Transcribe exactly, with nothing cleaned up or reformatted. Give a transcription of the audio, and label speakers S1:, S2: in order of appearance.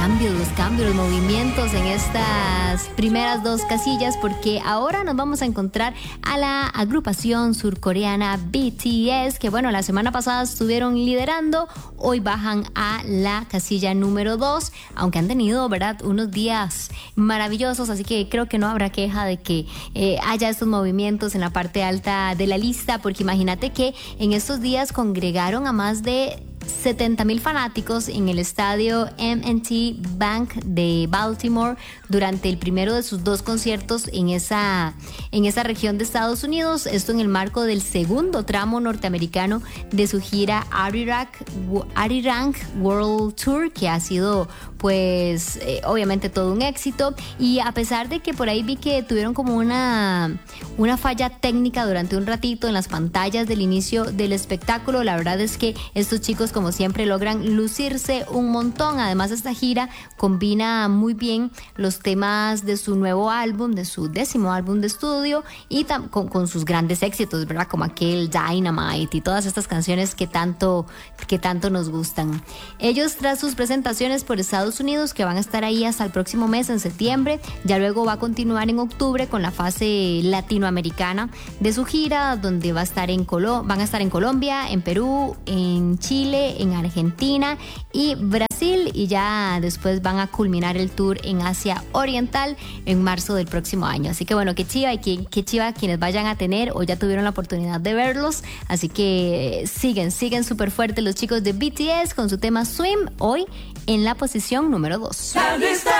S1: cambios, los cambios, los movimientos en estas primeras dos casillas, porque ahora nos vamos a encontrar a la agrupación surcoreana B T S, que bueno, la semana pasada estuvieron liderando, hoy bajan a la casilla número dos, aunque han tenido, ¿verdad?, unos días maravillosos, así que creo que no habrá queja de que eh, haya estos movimientos en la parte alta de la lista, porque imagínate que en estos días congregaron a más de setenta mil fanáticos en el estadio M and T Bank de Baltimore durante el primero de sus dos conciertos en esa, en esa región de Estados Unidos. Esto en el marco del segundo tramo norteamericano de su gira Arirang, Arirang World Tour, que ha sido pues eh, obviamente todo un éxito. Y a pesar de que por ahí vi que tuvieron como una, una falla técnica durante un ratito en las pantallas del inicio del espectáculo, la verdad es que estos chicos, como siempre, logran lucirse un montón. Además, esta gira combina muy bien los temas de su nuevo álbum, de su décimo álbum de estudio, y tam- con, con sus grandes éxitos, ¿verdad? Como aquel Dynamite y todas estas canciones que tanto, que tanto nos gustan. Ellos, tras sus presentaciones por Estados Unidos, que van a estar ahí hasta el próximo mes, en septiembre, ya luego va a continuar en octubre con la fase latinoamericana de su gira, donde va a estar en Colo- van a estar en Colombia, en Perú, en Chile, en Argentina y Brasil, y ya después van a culminar el tour en Asia Oriental en marzo del próximo año. Así que bueno, qué chiva y qué, qué chiva quienes vayan a tener o ya tuvieron la oportunidad de verlos. Así que siguen, siguen súper fuertes los chicos de B T S con su tema Swim, hoy en la posición número dos.
S2: La lista